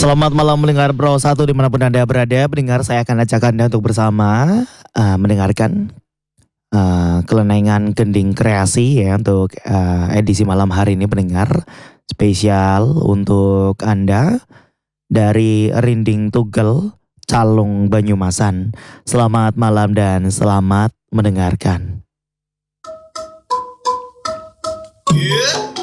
Selamat malam mendengar Pro 1 dimanapun Anda berada. Pendengar, saya akan ajak Anda untuk bersama mendengarkan kelenengan gending kreasi ya untuk edisi malam hari ini, pendengar. Spesial untuk Anda dari Rinding Tugel, Calung Banyumasan. Selamat malam dan selamat mendengarkan. Yeah.